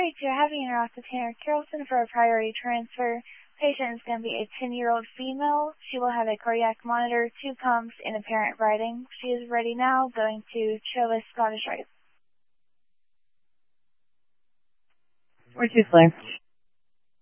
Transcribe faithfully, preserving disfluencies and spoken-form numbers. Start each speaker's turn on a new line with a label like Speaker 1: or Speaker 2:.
Speaker 1: three two, having interacted with Tanner Carlson for a priority transfer. Patient is going to be a ten-year-old female. She will have a cardiac monitor, two pumps, and apparent writing. She is ready now, going to Chovis Scottish Rite.
Speaker 2: four two Flare.